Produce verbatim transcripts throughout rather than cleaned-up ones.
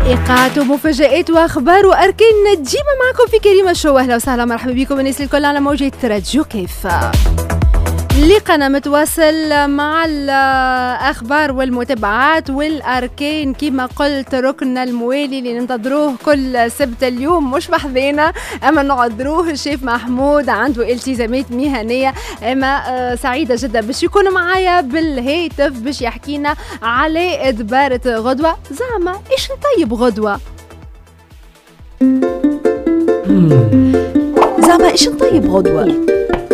إيقاعات ومفاجآت وأخبار وأركان نجيبة معكم في كريمة شو. أهلا وسهلا مرحبا بكم الناس الكل على موجة راديو كيف. لقنا متواصل مع الأخبار والمتابعات والأركان كما قلت ركن الموالي اللي ننتظروه كل سبت. اليوم مش بحذينا أما نعذروه الشيف محمود عنده التزامات مهنية، أما سعيدة جدا باش يكون معايا بالهاتف باش يحكينا على إدبارة غدوة. زعما إيش نطيب غدوة؟ زعما إيش نطيب غدوة؟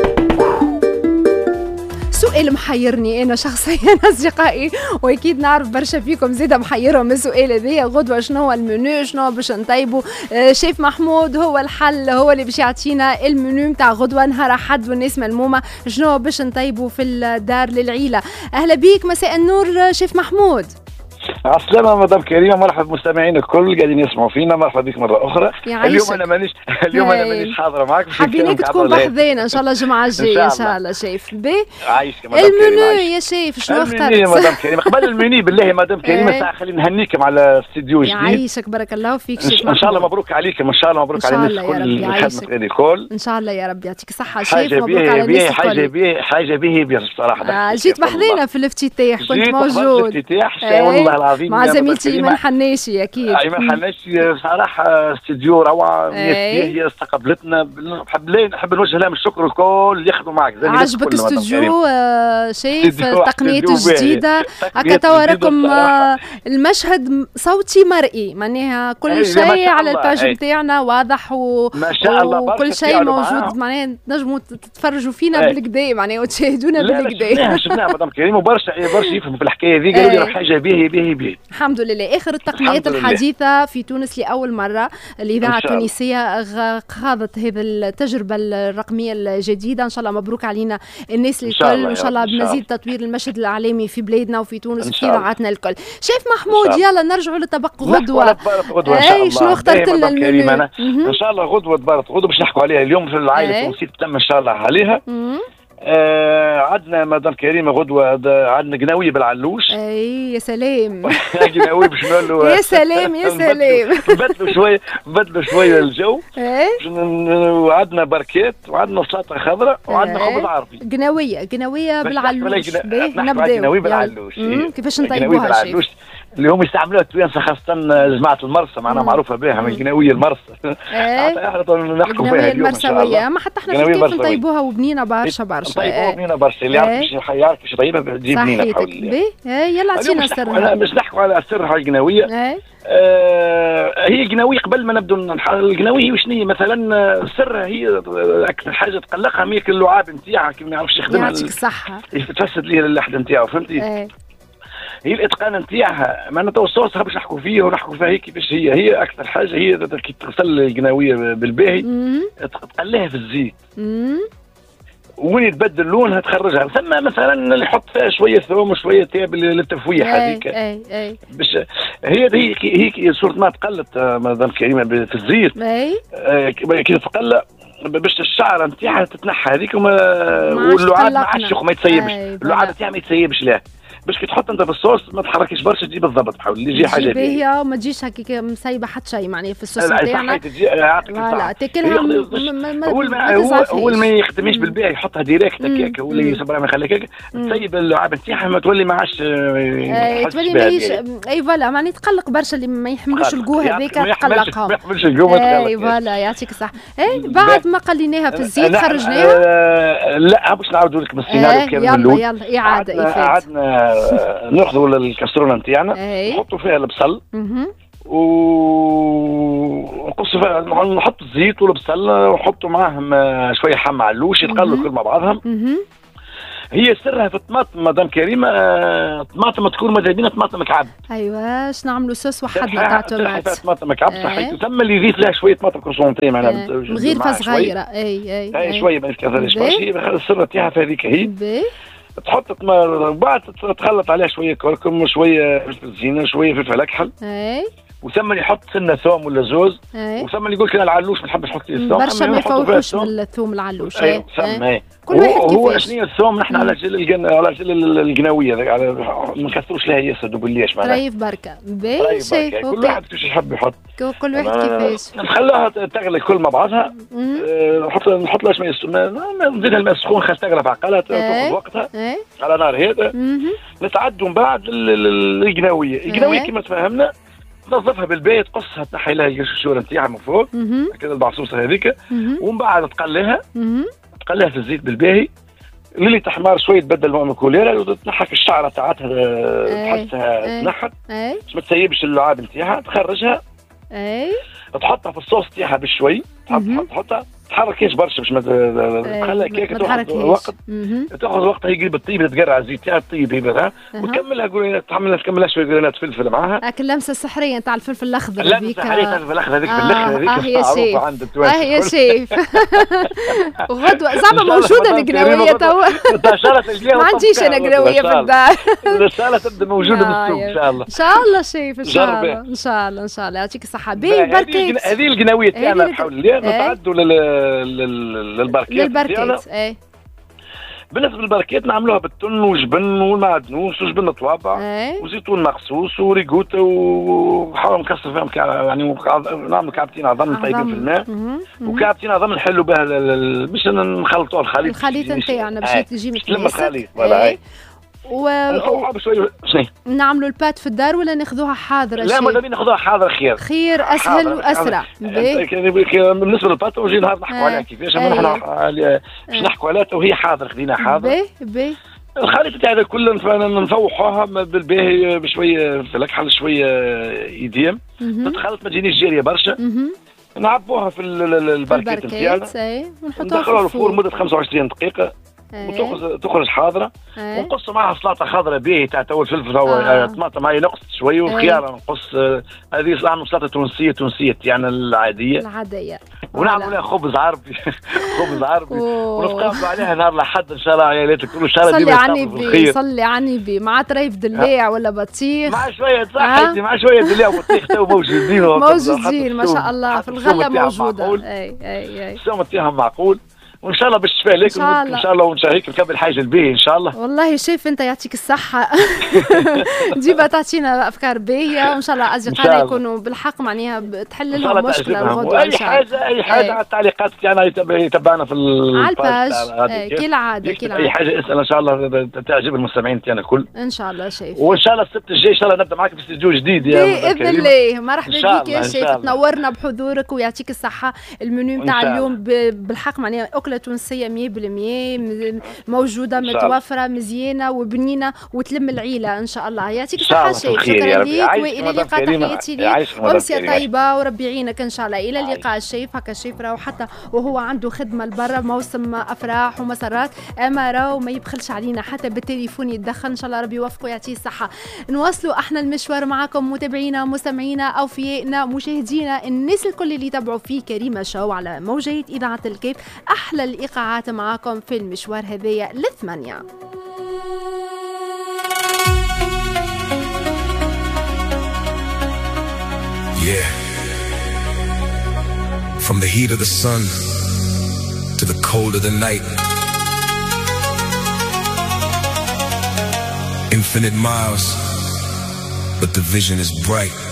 سؤال محيرني أنا شخصيا أصدقائي، وأكيد نعرف برشا فيكم زيدا محيرهم السؤال هذا. غدوة شنو هو المنيو، شنو باش نطيبوا؟ آه شيف محمود هو الحل، هو اللي باش يعطينا المنيو نتاع غدوة نهار أحد والناس ملمومة شنو باش نطيبوا في الدار للعيلة. أهلا بيك، مساء النور شيف محمود. عسلامة مدام كريمة، مرحبا بمستمعين الكل قاعدين يسمعوا فينا، مرحبا بك مرة أخرى. اليوم أنا مانيش اليوم أنا مانيش حاضرة معك، حابينك تكون بحذينا إن شاء الله الجمعة الجاية إن شاء الله. شايف بي عايشك المنيو يا شيف، شنو اخترت؟ المنيو مدام كريمة. قبل المنيو بالله مدام كريمة ساعة خلينا نهنيكم على استديو جديد. يعيشك بارك الله فيك شيف محمود. إن شاء الله مبروك عليكم، إن شاء الله مبروك على الناس الكل الخدمة الكل. إن شاء الله يا رب يعطيك الصحة شيف، مبروك على الناس الكل. حاجة بيه حاجة بيه بيه بصراحة. جيت بحذينا في الافتتاح، كنت موجود. الافتتاح والله العظيم مع زميلتي ايمن حناشي. اكيد ايمن حناشي صراحه استديو روعه، هي استقبلتنا. نحب نحب نوجه لهم الشكر الكل اللي يخدموا معك. عجبك استوديو شايف التقنيات الجديده هكا توا راكم المشهد صوتي مرئي، معناها كل شيء على الباج نتاعنا واضح و... ما شاء الله وكل شيء موجود، معناها تنجموا تتفرجوا فينا بالكدا معناها وتشاهدونا بالكدا. شفناها شفناها مدام كريم، وبرشا برشا يفهموا في الحكايه هذه، قالوا لي راه حاجه باهيه باهيه باهيه. الحمد لله. اخر التقنيات الحديثه في تونس لاول مره الاذاعه التونسيه خاضت هذه التجربه الرقميه الجديده. ان شاء الله مبروك علينا الناس الكل، وان شاء الله بمزيد تطوير المشهد الاعلامي في بلادنا وفي تونس وفي اذاعاتنا الكل. شيف محمود يلا نرجعوا لطبق غدوه. غدوه ان شاء الله. شنو اخترت لنا المنيو؟ ان شاء الله غدوه تبارك غدوه باش نحكوا عليها اليوم في العائله التونسيه تم ان شاء الله عليها. آه عندنا مدام كريمه غدوه عندنا قناويه بالعلوش. اي يا سلام. قناويه باش نقولوا يا سلام يا سلام. نبدلوا شويه نبدلوا شويه الجو. وعندنا بركات وعندنا سلطه خضراء وعندنا خبز عربي. قناويه قناويه بالعلوش. نبداو قناويه بالعلوش. كيفاش نطيبوها شيف؟ اللي هم يستعملوها التوانسه خاصه جماعه المرسى، معناها معروفه بها من القناويه المرسى. احنا نحكوا بها اليوم ان شاء الله. اما حتى احنا في كيف نطيبوها وبنينه برشا برشا. نطيبوها بنينه برشا، اللي يعرف يعرف باش يطيبها تجيب بنينه. صحيح. يلا عطينا السر. باش نحكوا على السر على القناويه. آه هي قناويه قبل ما نبدو القناويه وشنو هي مثلا سرها، هي اكثر حاجه تقلقها ميك اللعاب نتاعها كي ما يعرفش يخدمها. يعطيك الصحه. تفسد ليه اللحد نتاعو، فهمتي؟ ايه. هي الاتقان نتاعها معناتها الصوص باش نحكوا فيه ونحكوا فيها هي كيفاش هي هي اكثر حاجه هي كي تغسل القناويه بالباهي تقليها في الزيت. وين يتبدل لونها تخرجها. ثم مثلا اللي يحط فيها شويه ثوم وشويه تاب للتفويح هذيك. اي اي باش هي هي هي صورة ما تقلت مدام كريمه في الزيت. اي كي تقلى باش الشعره نتاعها تتنحى هذيك واللعاب ما عادش ما يتسيبش. اللعاب نتاعها ما يتسيبش له باش كي تحط انت في الصوص ما تحركش برشا تجي بالضبط. تحاول يجي حاجه باهيه وما تجيش هكاك مسيبه حتى شيء معناها في الصوص نتاعنا. لا تاكلها هو هو هو ما يخدمش بالباهي يحطها ديريكت هكاك ولا يصبرها ما يخليها هكاك تسيب اللعاب نتاعها ما تولي ما عادش تولي ماهيش. اي فوالا معناها تقلق برشا اللي ما يحملوش الجو هذاك تقلقهم. ما يحملش الجو. اي فوالا يعطيك الصحه. اي بعد ما قليناها في الزيت خرجناها. لا باش نعاودوا لك من السيناريو كامل. يلا يلا اعاده ايفاد. عندنا ناخذوا الكسرونه نتاعنا نحطوا فيها البصل ونقصوا فيها نحط الزيت والبصل ونحطوا معاهم شويه حم علوش يتقلوا كل مع بعضهم. هي سرها في الطماطم مدام كريمه. طماطم تكون مذابينها طماطم مكعب. ايوه باش نعملوا صوص وحدنا تاع طماط. طماطم مكعب صحيح. ثم اللي يضيف لها شويه طماطم كروسونتي معناها غير صغيره. اي اي اي شويه ما يتكثرش برشا. السر تاعها في هذيك هي. تحط بعد تخلط عليها شويه كركم وشويه فلفل زينه شويه فلفل اكحل. اي وثم يحط سنه ثوم ولا زوز، وثم يقول لك انا العلوش ما نحبش نحط الثوم، برشا ما يفوحوش من الثوم العلوش. اي ثم كل واحد كيفاش. هو شنو الثوم نحن على جل الجن... على جل القناويه ما نكثروش لها ياسر دوبليش معناها طريف بركه باهي شيء. كل واحد كيفاش يحب يحط، كل واحد كيفاش. نخليها تغلي كل مع بعضها، نحط نحط لها شويه نزيدها الماء السخون خاص تغلى بعقلها تاخذ وقتها على نار هذا. نتعدوا من بعد القناويه. القناويه كما تفهمنا تنظفها بالباهي، تقصها تنحي لها القشور نتاعها من فوق كذا البعصوصه هذيك، ومن بعد تقليها تقليها في الزيت بالباهي للي تحمر شويه تبدل لون الكوليرا، وتنحك الشعره تاعتها تحسها تنحت باش ما تسيبش اللعاب نتاعها، تخرجها اي تحطها في الصوص تاعها بشوي، تحط تحطها تحركيش برشا باش ما تخليها كيكه تاخذ وقت، تاخذ وقتها هي قريب تطيب، تقرع الزيت تاعها تطيب هي وتكملها قرينات، تحملها تكملها شويه قرينات فلفل معاها. هاك اللمسه السحريه نتاع الفلفل الاخضر هذيك، اللمسه السحريه تاع الفلفل الاخضر هذيك بالاخر هذيك معروفه عند التوانسه. اه يا شيف غدوه زعما موجوده القناويه توا. ما عنديش انا قناويه في الدار. الرساله تبدا موجوده بالسوق ان شاء الله. ان شاء الله شيف ان شاء الله ان شاء الله ان شاء الله يعطيك الصحه. باهي بركات هذه القناويه تاعنا بحول الله. نتعدوا للبركات للبركات. ايه بالنسبه للبركات نعملوها بالتن وجبن والمعدنوس وجبن طوابع وزيتون مخصوص وريكوتا وحاول نكسر فيهم يعني نعمل كعبتين عظم طيبين في الماء وكعبتين عظم نحلوا بها باش نخلطوا الخليط الخليط نتاعنا باش تجي مثل الخليط فوالا. و نعملوا البات في الدار ولا ناخذوها حاضره؟ لا ماذا بينا ناخذوها حاضره خير خير اسهل واسرع. بالنسبه للبات وجي نهار نحكوا عليها كيفاش نحن باش نحكوا عليها وهي حاضره خذيناها حاضره. باهي باهي الخليط تاعنا كله نفوحوها بالباهي بشويه في الكحل شويه يديم تتخلط ما تجينيش جاريه برشا. نعبوها في البركات نتاعنا ونحطوها في الفرن مده خمسة وعشرين دقيقه وتخرج تخرج حاضره. ونقص معها سلطه خضراء باهي تاع تو الفلفل هو طماطم هاي نقص شويه والخيار نقص. هذه نعملوا سلطه تونسيه تونسيه يعني العاديه العاديه ونعملوا لها خبز عربي خبز عربي ونتقابلوا عليها نهار الاحد ان شاء الله عيالاتك كل شهر. صلي على النبي صلي على النبي مع طريف دلاع ولا بطيخ مع شويه صحتي مع شويه دلاع وبطيخ تو موجودين موجودين ما شاء الله في الغله موجوده. اي اي اي السوم تاعهم معقول وان شاء الله بالشفاء لك ان شاء الله ونشاريك نكمل حاجه الباهي ان شاء الله. والله شايف انت يعطيك الصحه ديما تعطينا افكار باهيه وان شاء الله اصدقائنا يكونوا بالحق معناها تحل لهم مشكله الغدوه ان شاء الله. اي حاجه اي حاجه على التعليقات تاعنا يتبعنا في على الباج كالعاده كالعاده. اي حاجه اسال ان شاء الله تعجب المستمعين تاعنا الكل ان شاء الله شايف. وان شاء الله السبت الجاي ان شاء الله نبدا معك في استديو جديد يا باذن الله. مرحبا بك يا شيف تنورنا بحضورك ويعطيك الصحه. المنيو نتاع اليوم بالحق معناها أكلة تونسية مية بالمية موجودة متوفرة مزيانة وبنينة وتلم العيلة إن شاء الله. يعطيك الصحة شيخ. شكرا ليك وإلى اللقاء. تحياتي ليك وأمسية طيبة وربي يعينك إن شاء الله. إلى اللقاء الشيف. هكا الشيف راهو حتى وهو عنده خدمة لبرا موسم أفراح ومسرات أما راهو ما يبخلش علينا حتى بالتليفون يتدخل. إن شاء الله ربي يوفقه ويعطيه الصحة. نواصلوا احنا المشوار معكم متابعينا مستمعينا أوفيائنا مشاهدينا الناس الكل اللي يتابعوا في كريمة شو على موجات إذاعة الكيف. أحلى الإيقاعات معكم في المشوار هذايا للثمانية. Yeah. From the heat of the sun to the cold of the night. Infinite miles, but the vision is bright.